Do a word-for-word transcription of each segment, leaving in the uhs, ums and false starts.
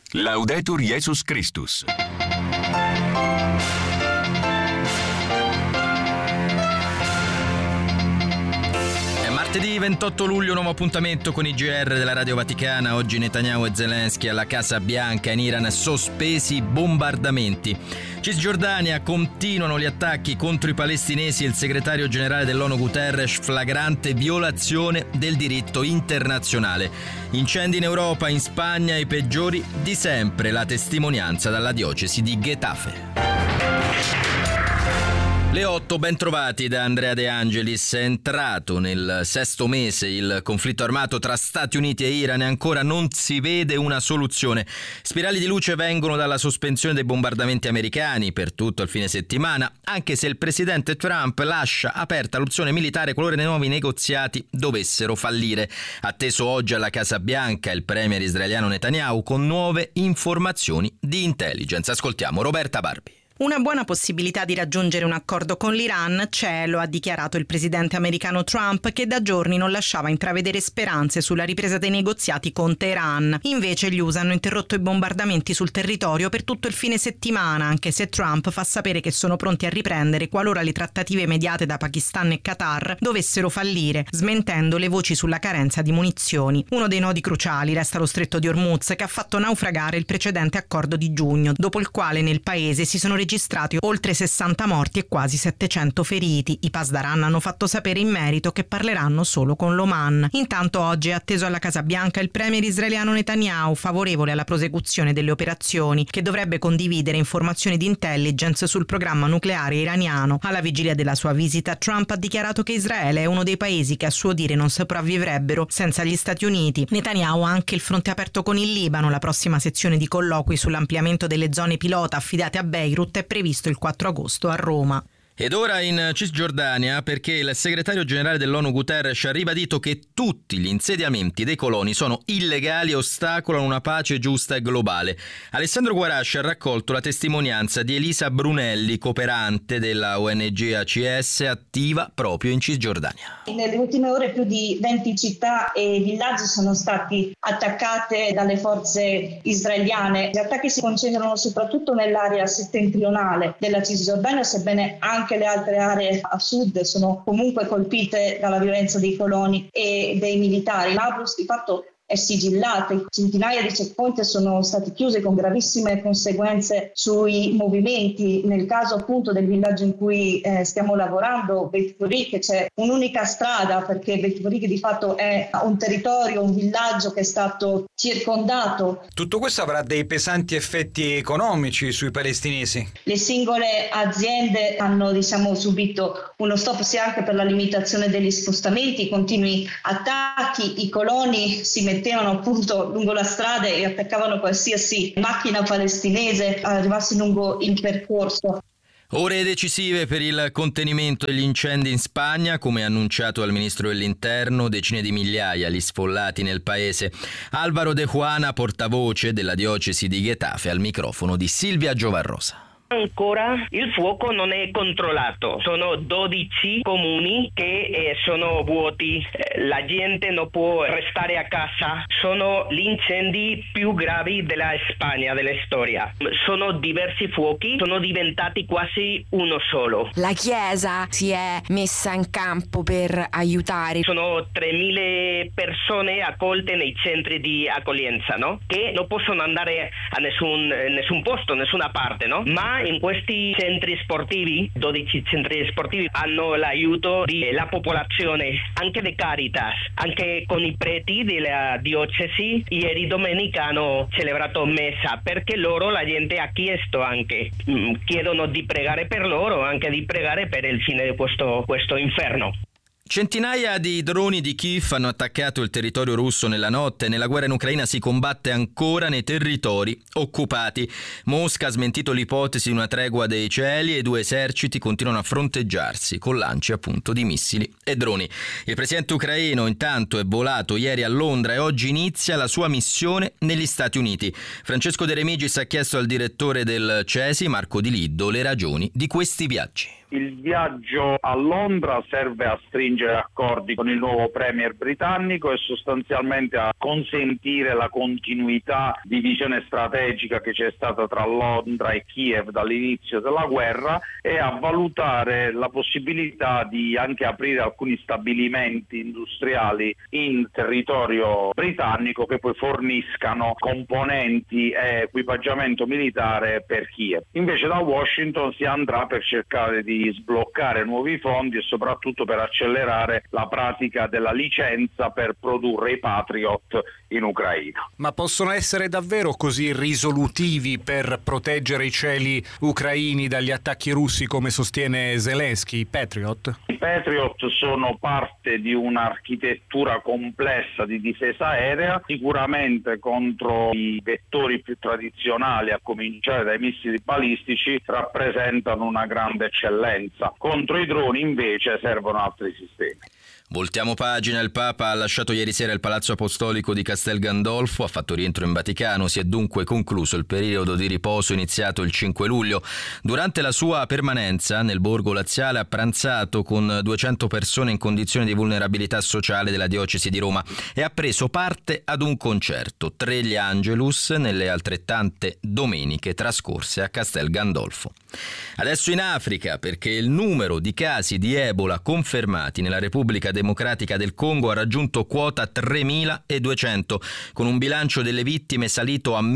Laudetur Jesus Christus. Martedì ventotto luglio, nuovo appuntamento con i G R della Radio Vaticana. Oggi Netanyahu e Zelensky alla Casa Bianca. In Iran sospesi bombardamenti. Cisgiordania, continuano gli attacchi contro i palestinesi e il segretario generale dell'ONU Guterres, flagrante violazione del diritto internazionale. Incendi in Europa, in Spagna i peggiori di sempre. La testimonianza dalla diocesi di Getafe. Le otto, ben trovati da Andrea De Angelis. È entrato nel sesto mese il conflitto armato tra Stati Uniti e Iran e ancora non si vede una soluzione. Spirali di luce vengono dalla sospensione dei bombardamenti americani per tutto il fine settimana, anche se il presidente Trump lascia aperta l'opzione militare qualora i nuovi negoziati dovessero fallire. Atteso oggi alla Casa Bianca il premier israeliano Netanyahu con nuove informazioni di intelligence. Ascoltiamo Roberta Barbi. Una buona possibilità di raggiungere un accordo con l'Iran c'è, lo ha dichiarato il presidente americano Trump, che da giorni non lasciava intravedere speranze sulla ripresa dei negoziati con Teheran. Invece gli U S A hanno interrotto i bombardamenti sul territorio per tutto il fine settimana, anche se Trump fa sapere che sono pronti a riprendere qualora le trattative mediate da Pakistan e Qatar dovessero fallire, smentendo le voci sulla carenza di munizioni. Uno dei nodi cruciali resta lo stretto di Hormuz, che ha fatto naufragare il precedente accordo di giugno, dopo il quale nel paese si sono registrati oltre sessanta morti e quasi settecento feriti. I Pasdaran hanno fatto sapere in merito che parleranno solo con l'Oman. Intanto oggi è atteso alla Casa Bianca il premier israeliano Netanyahu, favorevole alla prosecuzione delle operazioni, che dovrebbe condividere informazioni di intelligence sul programma nucleare iraniano. Alla vigilia della sua visita, Trump ha dichiarato che Israele è uno dei paesi che a suo dire non sopravvivrebbero senza gli Stati Uniti. Netanyahu ha anche il fronte aperto con il Libano. La prossima sezione di colloqui sull'ampliamento delle zone pilota affidate a Beirut è previsto il quattro agosto a Roma. Ed ora in Cisgiordania, perché il segretario generale dell'ONU Guterres ha ribadito che tutti gli insediamenti dei coloni sono illegali e ostacolano una pace giusta e globale. Alessandro Guarasci ha raccolto la testimonianza di Elisa Brunelli, cooperante della O N G A C S attiva proprio in Cisgiordania. Nelle ultime ore più di venti città e villaggi sono stati attaccate dalle forze israeliane. Gli attacchi si concentrano soprattutto nell'area settentrionale della Cisgiordania, sebbene anche Anche le altre aree a sud sono comunque colpite dalla violenza dei coloni e dei militari. Nablus di fatto è sigillata, centinaia di checkpoint sono stati chiusi con gravissime conseguenze sui movimenti. Nel caso appunto del villaggio in cui eh, stiamo lavorando, Beit Furik, c'è un'unica strada, perché Beit Furik di fatto è un territorio, un villaggio che è stato circondato. Tutto questo avrà dei pesanti effetti economici sui palestinesi. Le singole aziende hanno diciamo subito uno stop sia anche per la limitazione degli spostamenti, i continui attacchi. I coloni si mettono mettevano appunto lungo la strada e attaccavano qualsiasi macchina palestinese arrivasse lungo il percorso. Ore decisive per il contenimento degli incendi in Spagna, come annunciato dal ministro dell'Interno, decine di migliaia gli sfollati nel paese. Álvaro de Juana, portavoce della diocesi di Getafe, al microfono di Silvia Giovarrosa. Ancora il fuoco non è controllato, sono dodici comuni che eh, sono vuoti, eh, la gente non può restare a casa, sono gli incendi più gravi della Spagna, della storia. Sono diversi fuochi, sono diventati quasi uno solo. La Chiesa si è messa in campo per aiutare. Sono tremila persone accolte nei centri di accoglienza, no? Che non possono andare a nessun, nessun posto, nessuna parte, no? Ma in questi centri sportivi, dodici centri sportivi, hanno l'aiuto della popolazione, anche di Caritas, anche con i preti della diocesi. Ieri domenica hanno celebrato messa, perché loro, la gente ha chiesto anche, chiedono di pregare per loro, anche di pregare per il fine di questo, questo inferno. Centinaia di droni di Kiev hanno attaccato il territorio russo nella notte. Nella guerra in Ucraina si combatte ancora nei territori occupati. Mosca ha smentito l'ipotesi di una tregua dei cieli e i due eserciti continuano a fronteggiarsi con lanci appunto di missili e droni. Il presidente ucraino intanto è volato ieri a Londra e oggi inizia la sua missione negli Stati Uniti. Francesco De Remigis ha chiesto al direttore del C E S I, Marco Di Liddo, le ragioni di questi viaggi. Il viaggio a Londra serve a stringere accordi con il nuovo premier britannico e sostanzialmente a consentire la continuità di visione strategica che c'è stata tra Londra e Kiev dall'inizio della guerra e a valutare la possibilità di anche aprire alcuni stabilimenti industriali in territorio britannico che poi forniscano componenti e equipaggiamento militare per Kiev. Invece da Washington si andrà per cercare di sbloccare nuovi fondi e soprattutto per accelerare la pratica della licenza per produrre i Patriot in Ucraina. Ma possono essere davvero così risolutivi per proteggere i cieli ucraini dagli attacchi russi come sostiene Zelensky, i Patriot? I Patriot sono parte di un'architettura complessa di difesa aerea, sicuramente contro i vettori più tradizionali, a cominciare dai missili balistici, rappresentano una grande eccellenza. Contro i droni invece servono altri sistemi. Voltiamo pagina. Il Papa ha lasciato ieri sera il Palazzo Apostolico di Castel Gandolfo, ha fatto rientro in Vaticano, si è dunque concluso il periodo di riposo iniziato il cinque luglio. Durante la sua permanenza nel borgo laziale ha pranzato con duecento persone in condizioni di vulnerabilità sociale della diocesi di Roma e ha preso parte ad un concerto, tre gli Angelus, nelle altrettante domeniche trascorse a Castel Gandolfo. Adesso in Africa, perché il numero di casi di Ebola confermati nella Repubblica Democratica del Congo ha raggiunto quota tremiladuecento, con un bilancio delle vittime salito a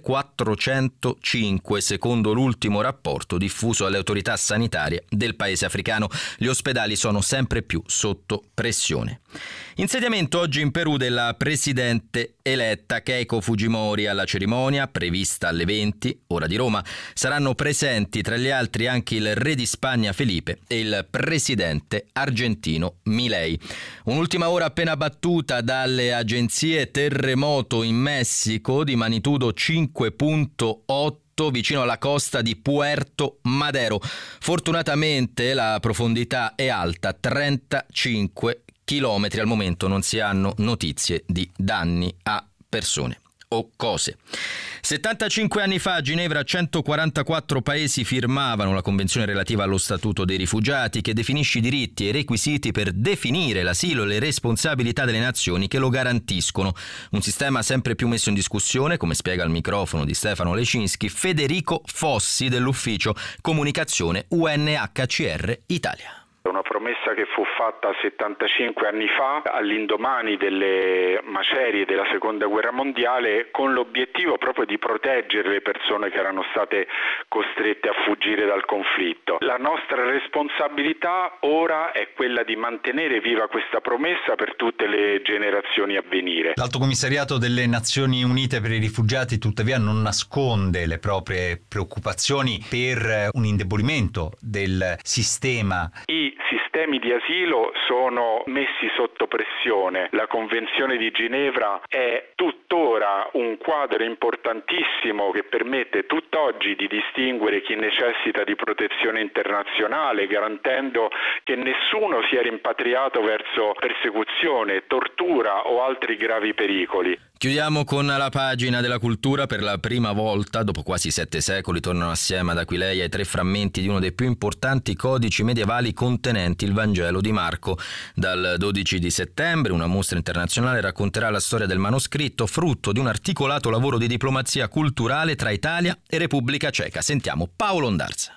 millequattrocentocinque, secondo l'ultimo rapporto diffuso alle autorità sanitarie del paese africano. Gli ospedali sono sempre più sotto pressione. Insediamento oggi in Perù della presidente eletta Keiko Fujimori. Alla cerimonia, prevista alle venti, ora di Roma, saranno presenti tra gli altri anche il re di Spagna Felipe e il presidente argentino Milei. Un'ultima ora appena battuta dalle agenzie: terremoto in Messico di magnitudo cinque virgola otto vicino alla costa di Puerto Madero. Fortunatamente la profondità è alta, trentacinque chilometri. Al momento non si hanno notizie di danni a persone o cose. settantacinque anni fa a Ginevra centoquarantaquattro paesi firmavano la Convenzione relativa allo Statuto dei Rifugiati, che definisce i diritti e i requisiti per definire l'asilo e le responsabilità delle nazioni che lo garantiscono. Un sistema sempre più messo in discussione, come spiega al microfono di Stefano Lecinski Federico Fossi dell'ufficio comunicazione U N H C R Italia. Una promessa che fu fatta settantacinque anni fa, all'indomani delle macerie della Seconda Guerra Mondiale, con l'obiettivo proprio di proteggere le persone che erano state costrette a fuggire dal conflitto. La nostra responsabilità ora è quella di mantenere viva questa promessa per tutte le generazioni a venire. L'Alto Commissariato delle Nazioni Unite per i Rifugiati tuttavia non nasconde le proprie preoccupazioni per un indebolimento del sistema. I sistemi di asilo sono messi sotto pressione. La Convenzione di Ginevra è tuttora un quadro importantissimo che permette tutt'oggi di distinguere chi necessita di protezione internazionale, garantendo che nessuno sia rimpatriato verso persecuzione, tortura o altri gravi pericoli. Chiudiamo con la pagina della cultura. Per la prima volta, dopo quasi sette secoli, tornano assieme ad Aquileia i tre frammenti di uno dei più importanti codici medievali contenenti il Vangelo di Marco. Dal dodici di settembre una mostra internazionale racconterà la storia del manoscritto, frutto di un articolato lavoro di diplomazia culturale tra Italia e Repubblica Ceca. Sentiamo Paolo Ondarza.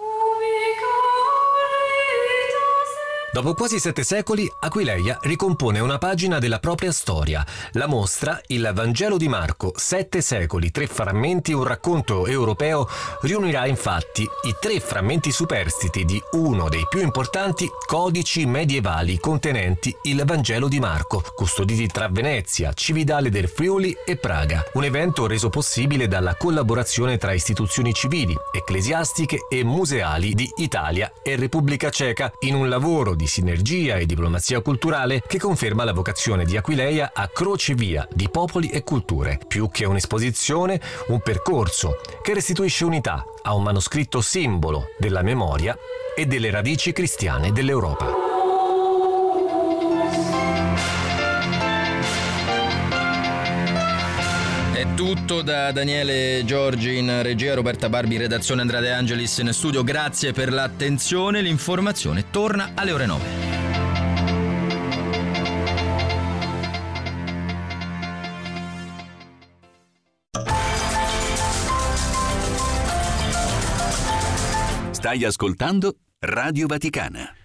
Dopo quasi sette secoli, Aquileia ricompone una pagina della propria storia. La mostra, il Vangelo di Marco, sette secoli, tre frammenti, un racconto europeo, riunirà infatti i tre frammenti superstiti di uno dei più importanti codici medievali contenenti il Vangelo di Marco, custoditi tra Venezia, Cividale del Friuli e Praga. Un evento reso possibile dalla collaborazione tra istituzioni civili, ecclesiastiche e museali di Italia e Repubblica Ceca, in un lavoro di di sinergia e diplomazia culturale che conferma la vocazione di Aquileia a crocevia di popoli e culture. Più che un'esposizione, un percorso che restituisce unità a un manoscritto simbolo della memoria e delle radici cristiane dell'Europa. È tutto da Daniele Giorgi in regia, Roberta Barbi, redazione, Andrea De Angelis in studio. Grazie per l'attenzione. L'informazione torna alle ore nove. Stai ascoltando Radio Vaticana.